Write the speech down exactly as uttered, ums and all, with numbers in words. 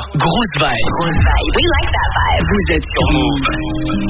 grosse vibe. Grosse vibe. We like that vibe. Vous êtes sur Move.